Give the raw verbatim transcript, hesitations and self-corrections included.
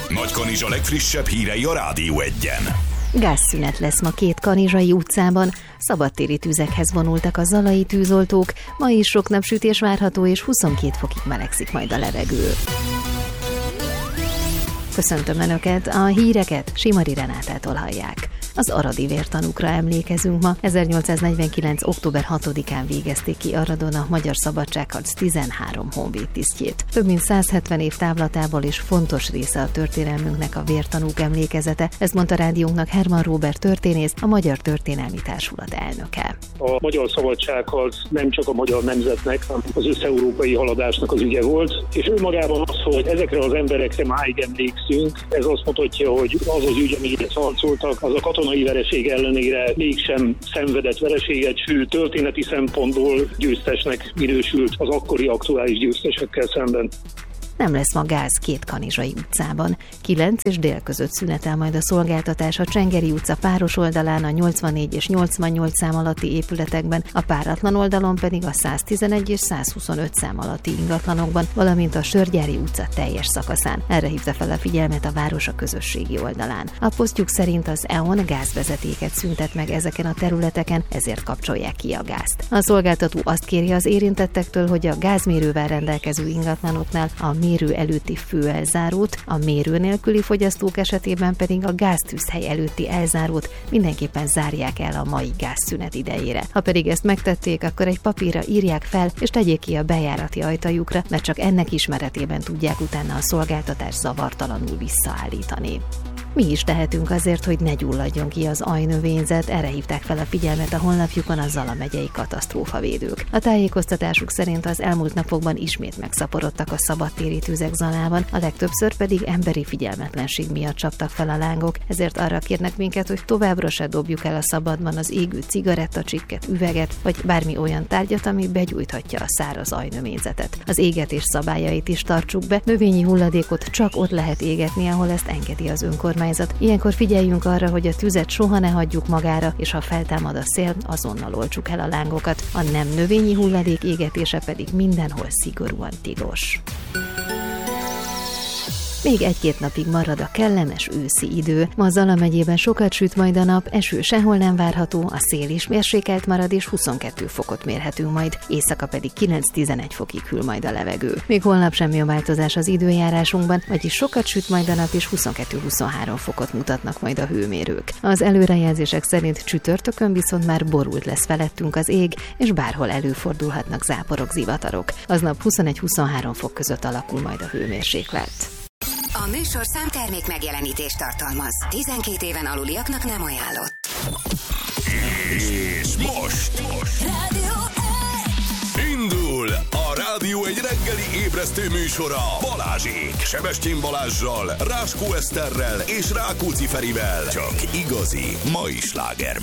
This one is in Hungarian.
Nagykanizsa legfrissebb hírei a Rádió Egyen. Gázszünet lesz ma két kanizsai utcában, szabadtéri tüzekhez vonultak a zalai tűzoltók, ma is sok napsütés várható és huszonkét fokig melegszik majd a levegő. Köszöntöm Önöket, a híreket Simari Renátától hallják. Az aradi vértanúkra emlékezünk ma. ezernyolcszáznegyvenkilenc. október hatodikán végezték ki Aradon a Magyar Szabadságharc tizenhárom honvédtisztjét. Több mint száz hetven év távlatából és fontos része a történelmünknek a vértanúk emlékezete. Ezt mondta rádiónknak Herman Róbert történész, a Magyar Történelmi Társulat elnöke. A Magyar Szabadságharc nem csak a magyar nemzetnek, hanem az összeurópai haladásnak az ügye volt, és önmagában az, hogy ezekre az emberekre máig emlékszünk, ez azt mutatja, hogy az az ügy, amire harcoltak, az a katonai vereség ellenére mégsem szenvedett vereséget, sőt történeti szempontból győztesnek minősült az akkori aktuális győztesekkel szemben. Nem lesz ma gáz két kanizsai utcában. kilenc és dél között szünetel majd a szolgáltatás a Csengeri utca páros oldalán, a nyolcvannégy és nyolcvannyolc szám alatti épületekben, a páratlan oldalon pedig a száztizenegy és százhuszonöt szám alatti ingatlanokban, valamint a Sörgyári utca teljes szakaszán. Erre hívta fel a figyelmet a város a közösségi oldalán. A posztjuk szerint az é o en gázvezetéket szüntet meg ezeken a területeken, ezért kapcsolják ki a gázt. A szolgáltató azt kéri az érintettektől, hogy a gázmérővel rendelkező ingatlanoknál a mérő előtti főelzárót, a mérő nélküli fogyasztók esetében pedig a gáztűzhely előtti elzárót mindenképpen zárják el a mai gázszünet idejére. Ha pedig ezt megtették, akkor egy papírra írják fel és tegyék ki a bejárati ajtajukra, mert csak ennek ismeretében tudják utána a szolgáltatást zavartalanul visszaállítani. Mi is tehetünk azért, hogy ne gyulladjon ki az ajnövényzet, erre hívták fel a figyelmet a honlapjukon a Zala megyei katasztrófavédők. A tájékoztatásuk szerint az elmúlt napokban ismét megszaporodtak a szabadtéri tüzek Zalában, a legtöbbször pedig emberi figyelmetlenség miatt csaptak fel a lángok, ezért arra kérnek minket, hogy továbbra se dobjuk el a szabadban az égő cigarettacsikket, üveget, vagy bármi olyan tárgyat, ami begyújthatja a száraz ajnövényzetet. Az égetés szabályait is tartsuk be, növényi hulladékot csak ott lehet égetni, ahol ezt engedi az önkormányzat. Ilyenkor figyeljünk arra, hogy a tüzet soha ne hagyjuk magára, és ha feltámad a szél, azonnal oltsuk el a lángokat. A nem növényi hulladék égetése pedig mindenhol szigorúan tilos. Még egy-két napig marad a kellemes őszi idő. Ma Zala megyében sokat süt majd a nap, eső sehol nem várható, a szél is mérsékelt marad és huszonkettő fokot mérhetünk majd, éjszaka pedig kilenc-tizenegy fokig hűl majd a levegő. Még holnap semmi a változás az időjárásunkban, vagyis sokat süt majd a nap és huszonkettő-huszonhárom fokot mutatnak majd a hőmérők. Az előrejelzések szerint csütörtökön viszont már borult lesz felettünk az ég, és bárhol előfordulhatnak záporok, zivatarok. Aznap huszonegy-huszonhárom fok között alakul majd a hőmérséklet. A műsor számtermék megjelenítést tartalmaz. tizenkét éven aluliaknak nem ajánlott. És most, most. Rádió Indul a Rádió egy reggeli ébresztő műsora Balázsék, Sebestyén Balázssal, Ráskó Eszterrel és Rákóczi Ferivel. Csak igazi mai sláger